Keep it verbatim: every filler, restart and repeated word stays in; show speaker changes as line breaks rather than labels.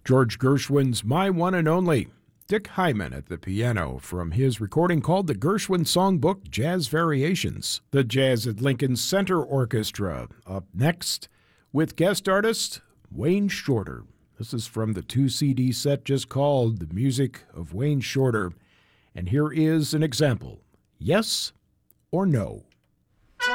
George Gershwin's My One and Only. Dick Hyman at the piano from his recording called the Gershwin Songbook Jazz Variations. The Jazz at Lincoln Center Orchestra up next with guest artist Wayne Shorter. This is from the two C D set just called The Music of Wayne Shorter. And here is an example. Yes or no?